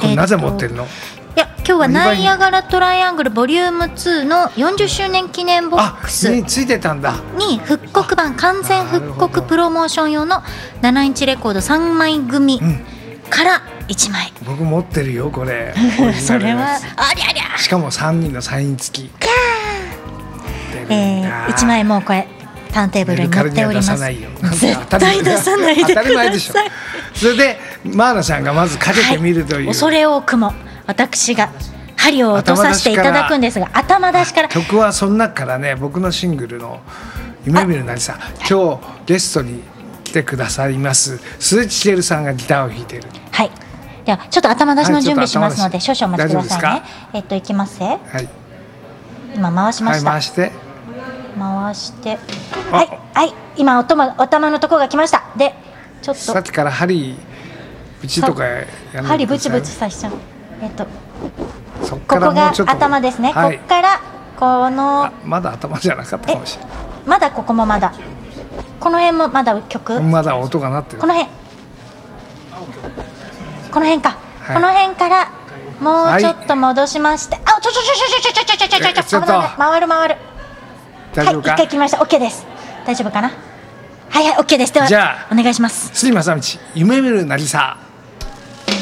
れなぜ持ってるの？ いや今日はナイアガラトライアングルボリューム2の40周年記念ボックスについてたんだ。 に復刻版完全復刻プロモーション用の7インチレコード3枚組から1枚、 僕持ってるよこれそれはありゃりゃ、 しかも3人のサイン付き。 1枚もうこれターンテーブルに載っております。絶対出さないでください。 当たり前でしょ。それでマーナちゃんがまずかけてみるという、 恐れ多くも私が針を落とさせていただくんですが、頭出しから曲はその中からね、僕のシングルの夢見るなりさ、今日ゲストに来てくださいます鈴木千恵さんがギターを弾いている。 はい、ではちょっと頭出しの準備しますので、少々お待ちくださいね。いきますね。 はい、 今回しました。 回してはい今お玉のところが来ました。でちょっとさっきから針ブチとかやる、 針ブチブチさしちゃう。 そっからここが頭ですね。こっからこのまだ頭じゃなかったかもしれない。 まだここもまだこの辺もまだ曲、 まだ音が鳴ってる。 この辺か、この辺からもうちょっと戻しまして、あ、ちょ回る大丈夫か？ はい、一回来ました。 OK です。大丈夫かな？はいはい OK です。ではお願いします。 杉正道夢見るなりさ。